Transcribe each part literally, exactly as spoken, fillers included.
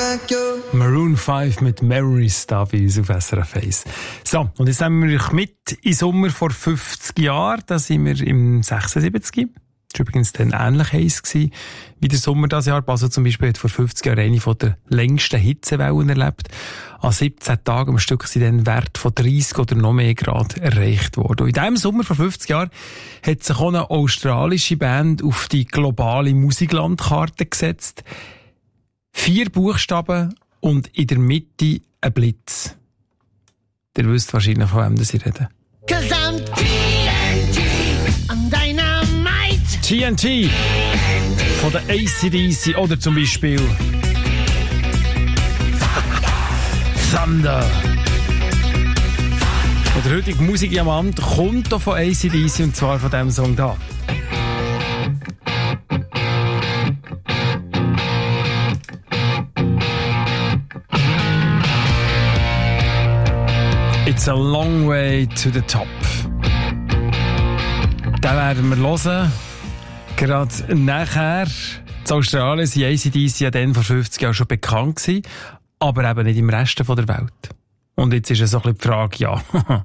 like you. Maroon five mit Memories da bei uns auf S R F eins. So, und jetzt nehmen wir euch mit in Sommer vor fünfzig Jahren. Da sind wir im sechsundsiebzig. Das war übrigens dann ähnlich heiß gewesen wie der Sommer dieses Jahr. Basel zum Beispiel hat vor fünfzig Jahren eine von der längsten Hitzewellen erlebt. An siebzehn Tagen am Stück sind dann Werte von dreissig oder noch mehr Grad erreicht worden. Und in diesem Sommer vor fünfzig Jahren hat sich auch eine australische Band auf die globale Musiklandkarte gesetzt. Vier Buchstaben und in der Mitte ein Blitz. Ihr wisst wahrscheinlich, von wem ich rede. Cause I'm T N T, I'm Dynamite. T N T von der A C D C oder zum Beispiel Thunder. Und der heutige Musikdiamant kommt hier von A C D C und zwar von diesem Song da. It's a long way to the top. Den werden wir hören. Gerade nachher. In Australien sind A C D C ja dann vor fünfzig Jahren schon bekannt gewesen, aber eben nicht im Rest der Welt. Und jetzt ist ja so ein bisschen die Frage, ja,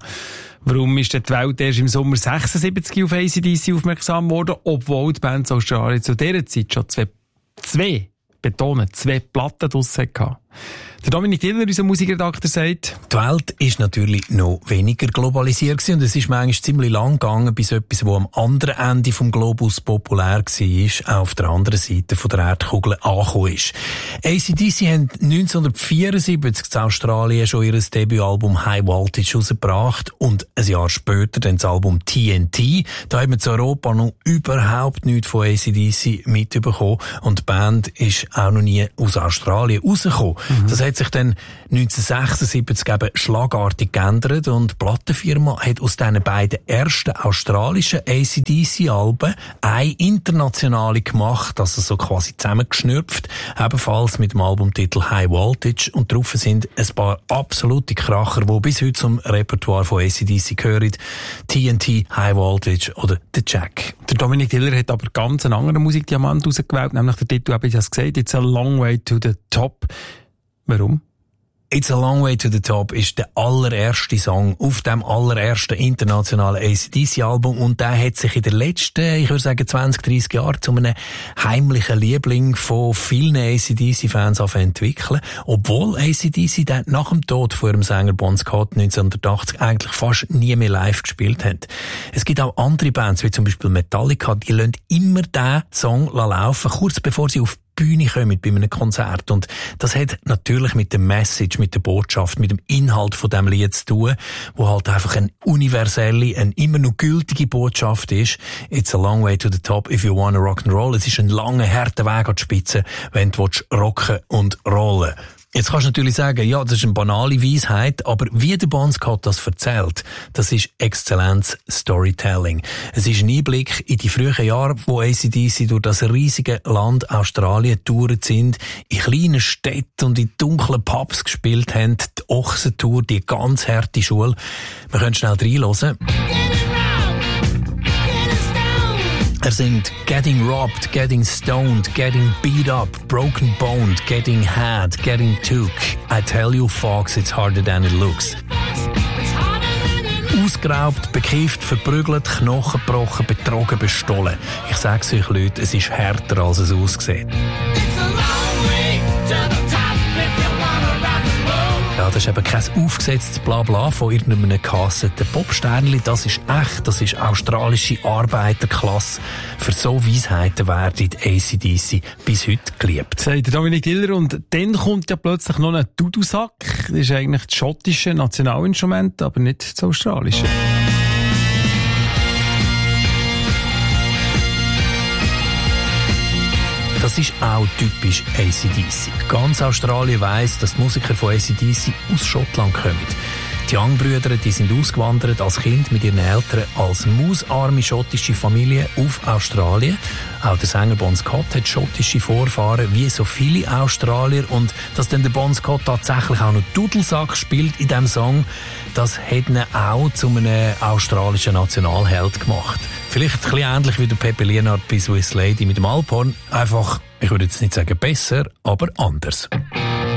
warum ist die Welt erst im Sommer sechsundsiebzig auf A C D C aufmerksam geworden, obwohl die Band in Australien zu dieser Zeit schon zwei, zwei, betonen, zwei Platten draussen hatten. Der Dominik Diller, unser Musikredakteur, sagt: Die Welt ist natürlich noch weniger globalisiert gewesen und es ist manchmal ziemlich lang gegangen, bis etwas, das am anderen Ende vom Globus populär war, auf der anderen Seite von der Erdkugel angekommen ist. A C D C haben neunzehnhundertvierundsiebzig in Australien schon ihr Debütalbum High Voltage rausgebracht und ein Jahr später dann das Album T N T. Da haben wir zu Europa noch überhaupt nichts von A C D C mitbekommen und die Band ist auch noch nie aus Australien rausgekommen. Mhm. Das hat sich dann neunzehnhundertsechsundsiebzig eben schlagartig geändert und die Plattenfirma hat aus diesen beiden ersten australischen A C D C-Alben eine internationale gemacht, also so quasi zusammengeschnürpft, ebenfalls mit dem Albumtitel High Voltage und drauf sind ein paar absolute Kracher, die bis heute zum Repertoire von A C D C gehören. T N T, High Voltage oder The Jack. Der Dominik Diller hat aber ganz einen anderen Musikdiamant ausgewählt, nämlich der Titel, habe ich das gesagt, It's a Long Way to the Top. Warum? It's a Long Way to the Top ist der allererste Song auf dem allerersten internationalen A C D C-Album und der hat sich in den letzten, ich würde sagen zwanzig, dreissig Jahren zu einem heimlichen Liebling von vielen A C D C-Fans entwickeln, obwohl A C D C dann nach dem Tod von ihrem Sänger Bon Scott neunzehnhundertachtzig eigentlich fast nie mehr live gespielt hat. Es gibt auch andere Bands, wie zum Beispiel Metallica, die lassen immer diesen Song laufen, kurz bevor sie auf Bühne kommen bei einem Konzert. Und das hat natürlich mit der Message, mit der Botschaft, mit dem Inhalt von diesem Lied zu tun, wo halt einfach eine universelle, eine immer noch gültige Botschaft ist. It's a long way to the top if you wanna rock and roll. Es ist ein langer, harter Weg an die Spitze, wenn du rocken und rollen willst. Jetzt kannst du natürlich sagen, ja, das ist eine banale Weisheit, aber wie der Bon Scott das erzählt, das ist Exzellenz Storytelling. Es ist ein Einblick in die frühen Jahre, wo A C D C durch das riesige Land Australien getourt sind, in kleinen Städten und in dunklen Pubs gespielt haben, die Ochsentour, die ganz harte Schule. Wir können schnell reinhören. Er singt Getting robbed, getting stoned, getting beat up, broken boned, getting had, getting took. I tell you folks, it's harder than it looks. Ausgeraubt, bekifft, verprügelt, Knochen gebrochen, betrogen, bestohlen. Ich sag's euch Leute, es ist härter als es aussieht. Ja, das ist eben kein aufgesetztes Blabla von irgendeinem gehassten Popsternli. Das ist echt, das ist australische Arbeiterklasse. Für so Weisheiten werden A C D C bis heute geliebt. Sagt Dominik Diller. Und dann kommt ja plötzlich noch ein Dudelsack. Das ist eigentlich das schottische Nationalinstrument, aber nicht das australische. Das ist auch typisch A C D C. Ganz Australien weiss, dass die Musiker von A C D C aus Schottland kommen. Die Young-Brüder, die sind ausgewandert als Kind mit ihren Eltern als mausarme schottische Familie auf Australien. Auch der Sänger Bon Scott hat schottische Vorfahren, wie so viele Australier. Und dass dann der Bon Scott tatsächlich auch noch Dudelsack spielt in diesem Song, das hat ihn auch zu einem australischen Nationalheld gemacht. Vielleicht ein bisschen ähnlich wie der Pepe Lienard bei Swiss Lady mit dem Alphorn. Einfach, ich würde jetzt nicht sagen besser, aber anders.